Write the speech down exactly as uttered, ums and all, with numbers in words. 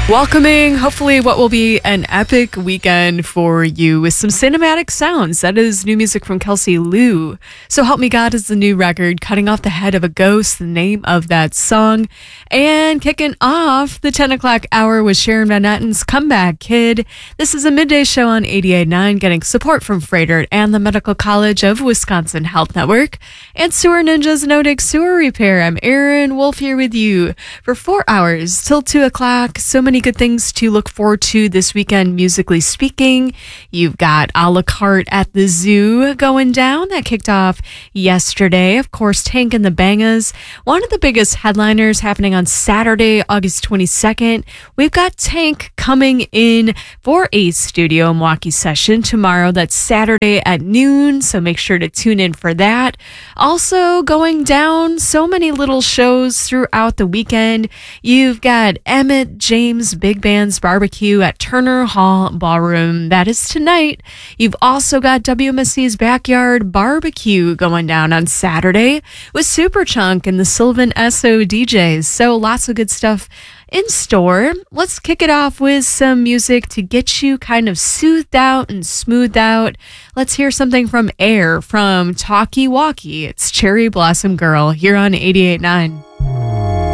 Welcoming, hopefully, what will be an epic weekend for you with some cinematic sounds. That is new music from Kelsey Lou. So Help Me God is the new record, Cutting Off the Head of a Ghost, the name of that song. And kicking off the ten o'clock hour with Sharon Van Etten's Comeback Kid. This is a midday show on eighty-eight point nine, getting support from Freighter and the Medical College of Wisconsin Health Network. And Sewer Ninjas Nordic Sewer Repair. I'm Erin Wolf here with you for four hours till two o'clock. So many good things to look forward to this weekend, musically speaking. You've got a la carte at the zoo going down. That kicked off yesterday. Of course, Tank and the Bangas, one of the biggest headliners happening on Saturday, August twenty-second. We've got Tank coming in for a Studio Milwaukee session tomorrow. That's Saturday at noon, so make sure to tune in for that. Also going down, so many little shows throughout the weekend. You've got Emmett James Big Band's Barbecue at Turner Hall Ballroom. That is tonight. You've also got W M S C's Backyard Barbecue going down on Saturday with Superchunk and the Sylvan S O D Js. So lots of good stuff in store. Let's kick it off with some music to get you kind of soothed out and smoothed out. Let's hear something from Air from Talkie Walkie. It's Cherry Blossom Girl here on eighty-eight point nine.